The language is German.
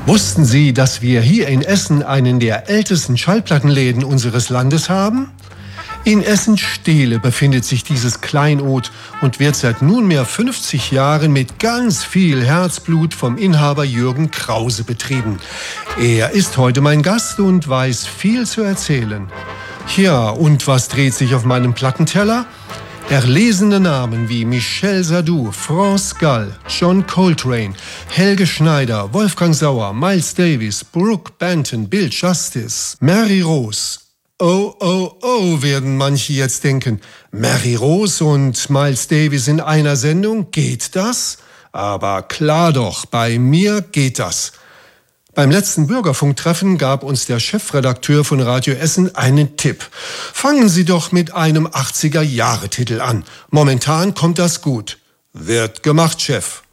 Wussten Sie, dass wir hier in Essen einen der ältesten Schallplattenläden unseres Landes haben? In Essen-Stehle befindet sich dieses Kleinod und wird seit nunmehr 50 Jahren mit ganz viel Herzblut vom Inhaber Jürgen Krause betrieben. Er ist heute mein Gast und weiß viel zu erzählen. Ja, und was dreht sich auf meinem Plattenteller? Erlesene Namen wie Michel Sardou, France Gall, John Coltrane, Helge Schneider, Wolfgang Sauer, Miles Davis, Brooke Banton, Bill Justice, Mary Rose. Oh, oh, oh, werden manche jetzt denken. Mary Rose und Miles Davis in einer Sendung, geht das? Aber klar doch, bei mir geht das. Beim letzten Bürgerfunktreffen gab uns der Chefredakteur von Radio Essen einen Tipp. Fangen Sie doch mit einem 80er-Jahre-Titel an. Momentan kommt das gut. Wird gemacht, Chef.